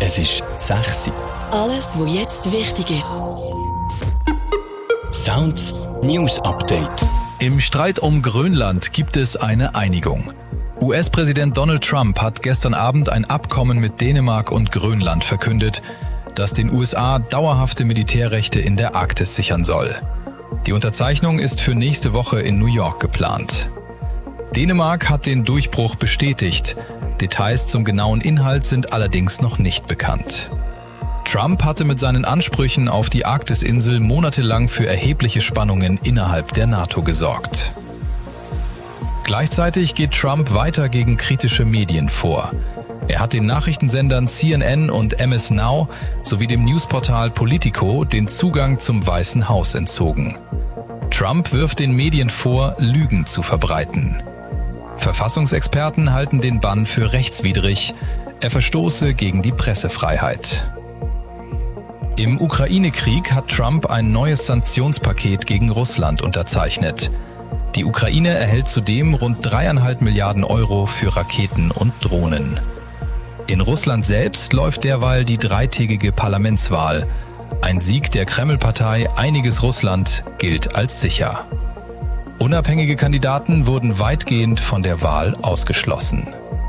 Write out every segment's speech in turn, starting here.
Es ist 6 Uhr. Alles, was jetzt wichtig ist. Sounds News Update. Im Streit um Grönland gibt es eine Einigung. US-Präsident Donald Trump hat gestern Abend ein Abkommen mit Dänemark und Grönland verkündet, das den USA dauerhafte Militärrechte in der Arktis sichern soll. Die Unterzeichnung ist für nächste Woche in New York geplant. Dänemark hat den Durchbruch bestätigt. Details zum genauen Inhalt sind allerdings noch nicht bekannt. Trump hatte mit seinen Ansprüchen auf die Arktisinsel monatelang für erhebliche Spannungen innerhalb der NATO gesorgt. Gleichzeitig geht Trump weiter gegen kritische Medien vor. Er hat den Nachrichtensendern CNN und MS Now sowie dem Newsportal Politico den Zugang zum Weißen Haus entzogen. Trump wirft den Medien vor, Lügen zu verbreiten. Verfassungsexperten halten den Bann für rechtswidrig. Er verstoße gegen die Pressefreiheit. Im Ukraine-Krieg hat Trump ein neues Sanktionspaket gegen Russland unterzeichnet. Die Ukraine erhält zudem rund 3,5 Milliarden Euro für Raketen und Drohnen. In Russland selbst läuft derweil die dreitägige Parlamentswahl. Ein Sieg der Kreml-Partei Einiges Russland gilt als sicher. Unabhängige Kandidaten wurden weitgehend von der Wahl ausgeschlossen.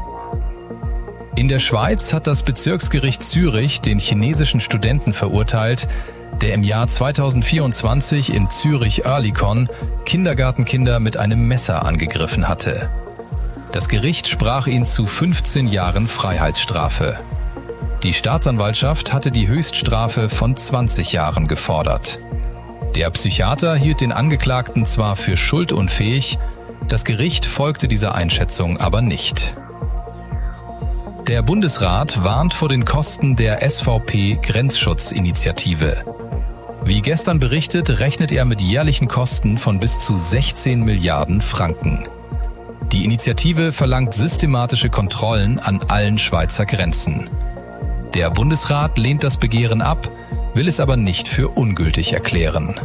In der Schweiz hat das Bezirksgericht Zürich den chinesischen Studenten verurteilt, der im Jahr 2024 in Zürich-Oerlikon Kindergartenkinder mit einem Messer angegriffen hatte. Das Gericht sprach ihn zu 15 Jahren Freiheitsstrafe. Die Staatsanwaltschaft hatte die Höchststrafe von 20 Jahren gefordert. Der Psychiater hielt den Angeklagten zwar für schuldunfähig, das Gericht folgte dieser Einschätzung aber nicht. Der Bundesrat warnt vor den Kosten der SVP-Grenzschutzinitiative. Wie gestern berichtet, rechnet er mit jährlichen Kosten von bis zu 16 Milliarden Franken. Die Initiative verlangt systematische Kontrollen an allen Schweizer Grenzen. Der Bundesrat lehnt das Begehren ab, will es aber nicht für ungültig erklären.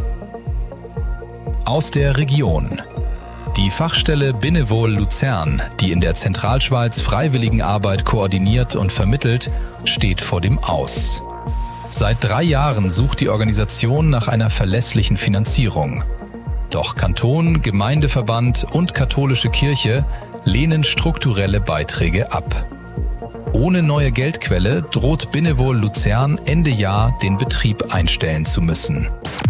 Aus der Region. Die Fachstelle Binnewohl Luzern, die in der Zentralschweiz Freiwilligenarbeit koordiniert und vermittelt, steht vor dem Aus. Seit 3 Jahren sucht die Organisation nach einer verlässlichen Finanzierung. Doch Kanton, Gemeindeverband und katholische Kirche lehnen strukturelle Beiträge ab. Ohne neue Geldquelle droht Binnewohl Luzern Ende Jahr den Betrieb einstellen zu müssen.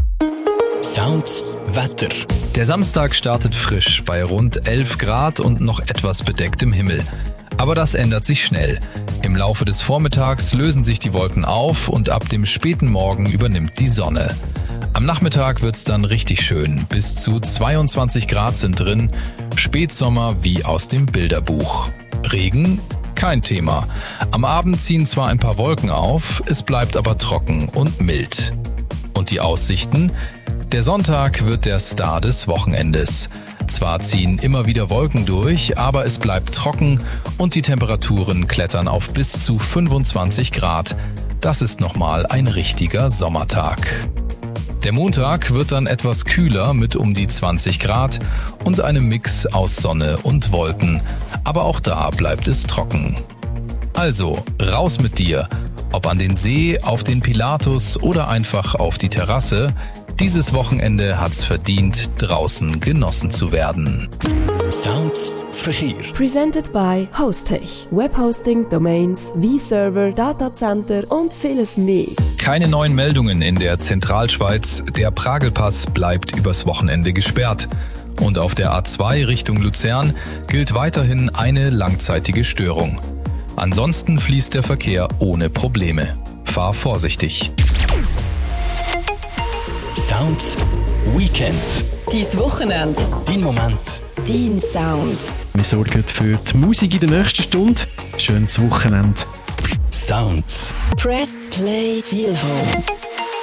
Sounds Wetter. Der Samstag startet frisch bei rund 11 Grad und noch etwas bedecktem Himmel. Aber das ändert sich schnell. Im Laufe des Vormittags lösen sich die Wolken auf und ab dem späten Morgen übernimmt die Sonne. Am Nachmittag wird's dann richtig schön. Bis zu 22 Grad sind drin. Spätsommer wie aus dem Bilderbuch. Regen? Kein Thema. Am Abend ziehen zwar ein paar Wolken auf, es bleibt aber trocken und mild. Und die Aussichten? Der Sonntag wird der Star des Wochenendes. Zwar ziehen immer wieder Wolken durch, aber es bleibt trocken und die Temperaturen klettern auf bis zu 25 Grad. Das ist nochmal ein richtiger Sommertag. Der Montag wird dann etwas kühler mit um die 20 Grad und einem Mix aus Sonne und Wolken. Aber auch da bleibt es trocken. Also, raus mit dir. Ob an den See, auf den Pilatus oder einfach auf die Terrasse. Dieses Wochenende hat's verdient, draußen genossen zu werden. Sounds Verkehr. Presented by Hostech. Webhosting, Domains, V-Server, Datacenter und vieles mehr. Keine neuen Meldungen in der Zentralschweiz. Der Pragelpass bleibt übers Wochenende gesperrt. Und auf der A2 Richtung Luzern gilt weiterhin eine langzeitige Störung. Ansonsten fließt der Verkehr ohne Probleme. Fahr vorsichtig. Sounds Weekend. Dein Wochenende. Dein Moment. Dein Sound. Wir sorgen für die Musik in der nächsten Stunde. Schönes Wochenende. Sounds. Press, Play, Feel Home.